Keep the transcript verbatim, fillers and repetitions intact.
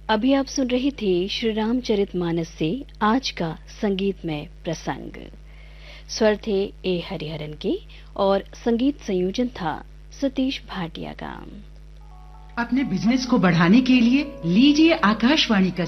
अभी आप सुन रहे थे श्री रामचरितमानस से आज का संगीतमय प्रसंग। स्वर थे ए हरिहरन के और संगीत संयोजन था सतीश भाटिया का। अपने बिजनेस को बढ़ाने के लिए लीजिए आकाशवाणी का